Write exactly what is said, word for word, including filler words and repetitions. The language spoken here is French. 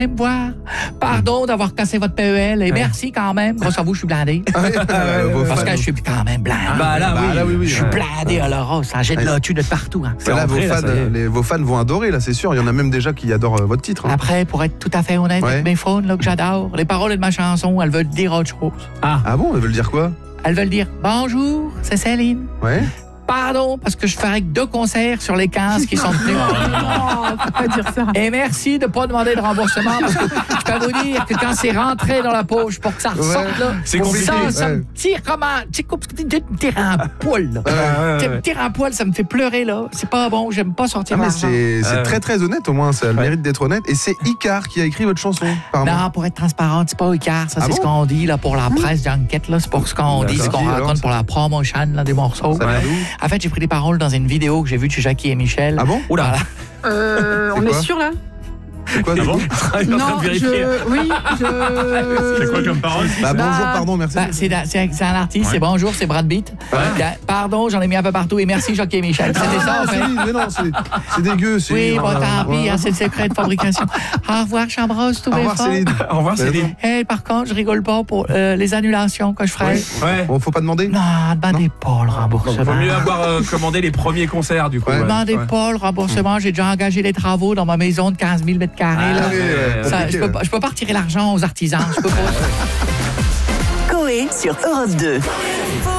me voir. Pardon d'avoir cassé votre P E L et merci quand même. Grâce à vous, je suis blindé. euh, Parce que je suis quand même blindé. Bah là, bah, oui. là, oui, oui. Je suis blindé à l'euro, ça jette de l'autu de partout. Hein. Là, vos, rentré, là, fans, ça y est. les, vos fans vont adorer, là, c'est sûr. Il y en a même déjà qui adorent euh, votre titre. Hein. Après, pour être tout à fait honnête Ouais. avec mes fans là, que j'adore, les paroles de ma chanson, elles veulent dire autre chose. Ah bon, ils veulent dire quoi? Elles veulent dire « Bonjour, c'est Céline. Ouais. Pardon, parce que je ferai que deux concerts sur les quinze qui sont tenus. Non, faut pas dire ça. Et merci de ne pas demander de remboursement, parce que je peux vous dire que quand c'est rentré dans la poche pour que ça ressorte, Ouais. là, C'est compliqué, ça, ça ouais. me tire comme un... Tu sais, comme tu me tire un poil, là. Tu me tires un poil, ça me fait pleurer, là. C'est pas bon, j'aime pas sortir Ah, mais l'argent. c'est c'est Euh. très très honnête au moins, ça a le Ouais. mérite d'être honnête. Et c'est Icar qui a écrit votre chanson, apparemment. Non, pour être transparente, c'est pas Icar, ça Ah c'est bon? ce qu'on dit là pour la presse d'enquête, là, c'est pour ce qu'on dit, ce D'accord. qu'on Alors, raconte ça- pour la promotion là, des morceaux. Ça vient Ouais. d'où? En fait, j'ai pris des paroles dans une vidéo que j'ai vue de chez Jackie et Michel. Ah bon? Oula. Euh, on C'est est quoi sûr là? C'est quoi, Ah du bon coup? Il est en train Non, de vérifier. je. Oui, je. C'est quoi comme parole? Bah, bonjour, Bah, pardon, merci. Ben, c'est, c'est, c'est un artiste, Ouais. c'est bonjour, c'est Brad Pitt. Ouais. Bien, pardon, j'en ai mis un peu partout et merci Jackie et Michel. C'était ça en Ah, fait. Céline, mais non, c'est c'est dégueu. Oui, Céline. bon, tant pis, Ouais. hein, c'est le secret de fabrication. Au revoir, j'embrasse tous Au mes revoir, fans. Céline. Au revoir, Céline. Hey, par contre, je rigole pas pour euh, les annulations que je ferai. Ouais. Bon, faut pas demander? Non, demandez pas le remboursement. Vaut mieux avoir euh, commandé les premiers concerts, du coup. Ouais. ouais. Demandez Ouais. pas le remboursement. J'ai déjà engagé les travaux dans ma maison de quinze mille mètres carrés. Ah, là. oui, ouais, Ça, compliqué, je, peux ouais. pas, je peux pas retirer l'argent aux artisans. Je peux pas. Coé sur Europe deux.